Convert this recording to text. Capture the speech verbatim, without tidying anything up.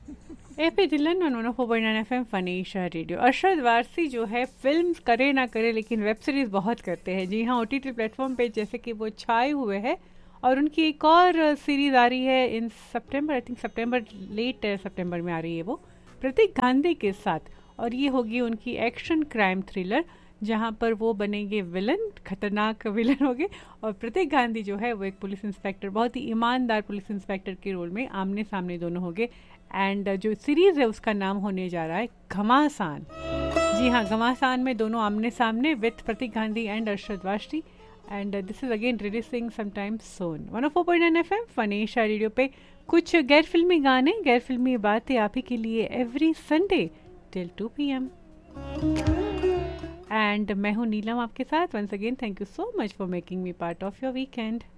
AP Dylan और one four point nine F M फनीशा radio. Arshad Warsi जो है फिल्म करे ना करे लेकिन वेब सीरीज़ बहुत करते हैं। जी हाँ, ओटीटी प्लेटफॉर्म पे जैसे कि वो छाए हुए हैं। और उनकी एक और सीरीज़ आ रही है इन सितंबर, आई थिंक सितंबर, लेट सितंबर में आ रही है वो, प्रतीक गांधी के साथ। और ये होगी उनकी एक्शन क्राइम थ्रिलर, जहाँ पर वो बनेंगे विलन, खतरनाक विलन होंगे। और प्रतीक गांधी जो है वो एक पुलिस इंस्पेक्टर, बहुत ही ईमानदार पुलिस इंस्पेक्टर के रोल में आमने सामने दोनों होंगे। एंड जो सीरीज़ है उसका नाम होने जा रहा है घमासान। जी हाँ, घमासान में दोनों आमने सामने with Prateek Gandhi and Arshad Warsi. And this is again releasing sometime Son. One four point nine F M फनीशा radio पे कुछ गैर फिल्मी गाने, गैर फिल्मी बातें आप ही के लिए every Sunday till two P M. And मैं हूँ नीलम आपके साथ। Once again thank you so much for making me part of your weekend.